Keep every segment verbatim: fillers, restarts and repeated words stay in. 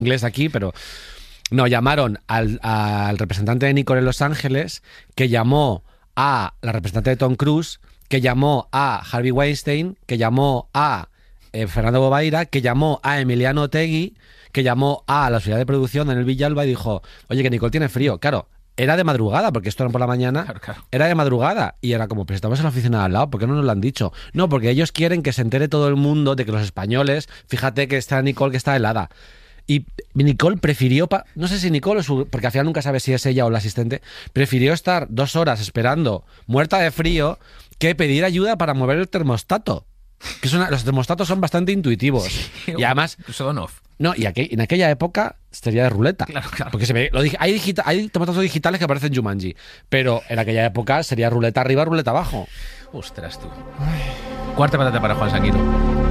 inglés aquí, pero no, llamaron al, al representante de Nicole en Los Ángeles, que llamó a la representante de Tom Cruise, que llamó a Harvey Weinstein, que llamó a eh, Fernando Bobaira, que llamó a Emiliano Otegui, que llamó a la sociedad de producción, Daniel Villalba, y dijo, oye, que Nicole tiene frío. Claro, era de madrugada, porque esto era por la mañana, Claro, claro. era de madrugada, y era como, pero estamos en la oficina de al lado, ¿por qué no nos lo han dicho? No, porque ellos quieren que se entere todo el mundo de que los españoles, fíjate que está Nicole que está helada. Y Nicole prefirió, pa- no sé si Nicole o su, porque al final nunca sabe si es ella o la asistente, prefirió estar dos horas esperando, muerta de frío, que pedir ayuda para mover el termostato. Que es una- los termostatos son bastante intuitivos. Y además, Incluso on-off. no, y aqu- en aquella época sería de ruleta. Claro, claro. Porque se ve, lo digi- hay, digita- hay termostatos digitales que aparecen en Jumanji, pero en aquella época sería ruleta arriba, ruleta abajo. Ostras, tú. Cuarta patata para Juan Sanguino.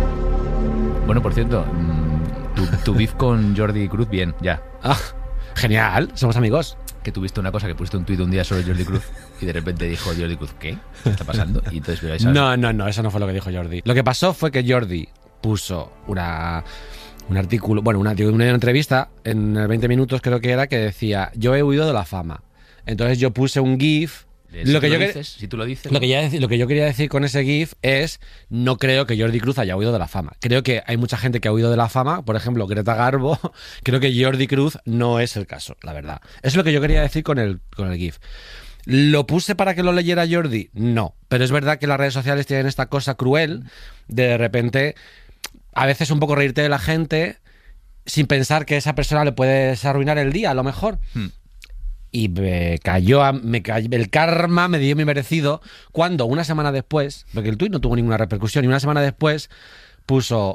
Bueno, por cierto, mm, tu, tu beef con Jordi Cruz, bien, ya. Ah, genial, somos amigos. Que tuviste una cosa, que pusiste un tuit un día sobre Jordi Cruz y de repente dijo Jordi Cruz, ¿qué? ¿Qué está pasando? Y entonces, pero ahí sabes- No, no, no, eso no fue lo que dijo Jordi. Lo que pasó fue que Jordi puso una, un artículo, bueno, una, una entrevista en veinte minutos creo que era, que decía, yo he huido de la fama. Entonces yo puse un GIF. Si Lo tú que, yo, que- dices, si tú lo dices... lo, que ya deci- lo que yo quería decir con ese GIF es, no creo que Jordi Cruz haya huido de la fama. Creo que hay mucha gente que ha huido de la fama, por ejemplo, Greta Garbo. Creo que Jordi Cruz no es el caso, la verdad. Eso es lo que yo quería decir con el, con el GIF. ¿Lo puse para que lo leyera Jordi? No. Pero es verdad que las redes sociales tienen esta cosa cruel de de repente, a veces un poco reírte de la gente sin pensar que esa persona le puedes arruinar el día, a lo mejor. Hmm. Y me cayó, a- me cayó, el karma me dio mi merecido cuando una semana después, porque el tuit no tuvo ninguna repercusión, y una semana después puso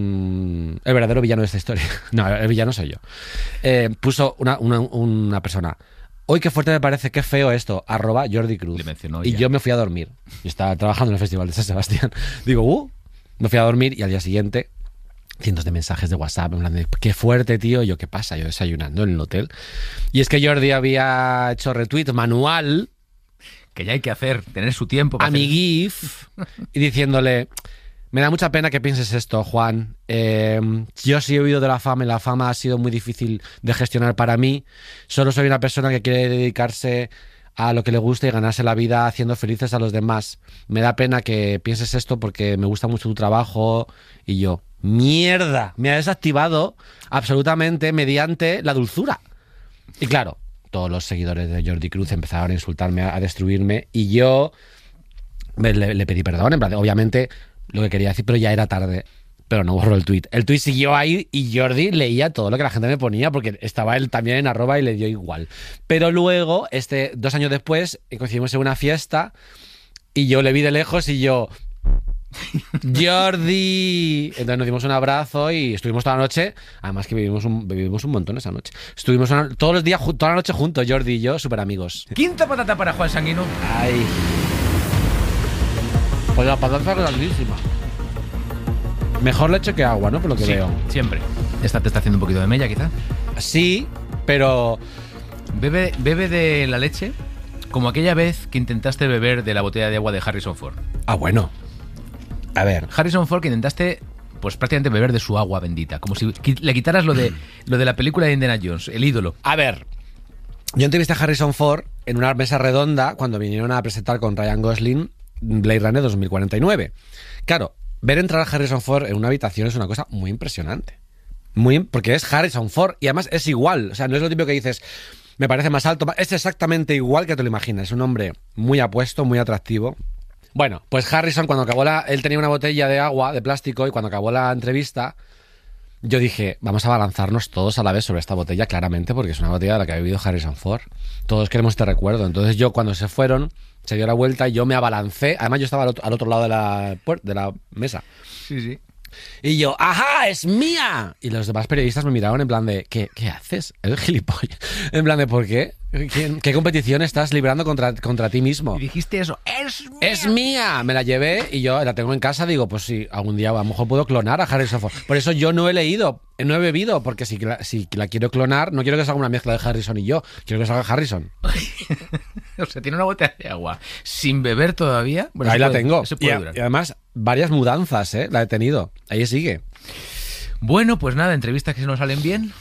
un... el verdadero villano de esta historia. No, el villano soy yo. Eh, puso una, una, una persona... Hoy qué fuerte me parece, qué feo esto, arroba Jordi Cruz. Le mencionó Y ya. yo me fui a dormir. Yo estaba trabajando en el Festival de San Sebastián. Digo, uh, me fui a dormir y al día siguiente cientos de mensajes de WhatsApp en plan de, qué fuerte, tío. Y yo, ¿qué pasa? Yo desayunando en el hotel. Y es que Jordi había hecho retweet manual Que ya hay que hacer, tener su tiempo. para a mi hacer- GIF y diciéndole, me da mucha pena que pienses esto, Juan. Eh, yo sí he huido de la fama y la fama ha sido muy difícil de gestionar para mí. Solo soy una persona que quiere dedicarse a lo que le gusta y ganarse la vida haciendo felices a los demás. Me da pena que pienses esto porque me gusta mucho tu trabajo. Y yo, mierda, me ha desactivado absolutamente mediante la dulzura. Y claro, todos los seguidores de Jordi Cruz empezaron a insultarme, a, a destruirme, y yo me- le, le pedí perdón, en plan, de, obviamente lo que quería decir, pero ya era tarde. Pero no borró el tuit. El tuit siguió ahí y Jordi leía todo lo que la gente me ponía porque estaba él también en arroba y le dio igual. Pero luego, este, dos años después, coincidimos en una fiesta y yo le vi de lejos y yo... Jordi. Entonces nos dimos un abrazo y estuvimos toda la noche. Además que vivimos un, vivimos un montón esa noche. Estuvimos una- todos los días, ju- toda la noche juntos, Jordi y yo, súper amigos. Quinta patata para Juan Sanguino. Ay. Pues la patata es grandísima. Mejor leche que agua, ¿no? Por lo que Sí, veo. siempre. Esta te está haciendo un poquito de mella, quizá. Sí, pero... Bebe, bebe de la leche como aquella vez que intentaste beber de la botella de agua de Harrison Ford. Ah, bueno. A ver. Harrison Ford, que intentaste pues prácticamente beber de su agua bendita, como si qui- le quitaras lo de lo de la película de Indiana Jones, el ídolo. A ver. Yo entrevisté a Harrison Ford en una mesa redonda cuando vinieron a presentar con Ryan Gosling Blade Runner dos mil cuarenta y nueve. Claro, ver entrar a Harrison Ford en una habitación es una cosa muy impresionante. Muy, porque es Harrison Ford y además es igual. O sea, no es lo típico que dices, me parece más alto. Es exactamente igual que te lo imaginas. Es un hombre muy apuesto, muy atractivo. Bueno, pues Harrison, cuando acabó la... Él tenía una botella de agua, de plástico, y cuando acabó la entrevista, yo dije, vamos a balanzarnos todos a la vez sobre esta botella, claramente, porque es una botella de la que ha vivido Harrison Ford. Todos queremos este recuerdo. Entonces yo, cuando se fueron, se dio la vuelta y yo me abalancé. Además, yo estaba al otro, al otro lado de la, puer- de la mesa. Sí, sí. Y yo, ¡ajá, es mía! Y los demás periodistas me miraron en plan de, ¿qué, qué haces? Eres gilipollas. En plan de, ¿por qué? ¿Qué, qué competición estás librando contra, contra ti mismo? Y dijiste eso, es mía. ¡Es mía! Me la llevé y yo la tengo en casa. Digo, pues sí, algún día a lo mejor puedo clonar a Harrison Ford. Por eso yo no he leído, no he bebido, porque si, la- si la quiero clonar, no quiero que salga una mezcla de Harrison y yo. Quiero que salga Harrison. O sea, tiene una botella de agua sin beber todavía. Bueno, Ahí eso la puede- tengo. eso Y, puede a- durar. y además, varias mudanzas, ¿eh? La he tenido. Ahí sigue. Bueno, pues nada, entrevistas que se nos salen bien.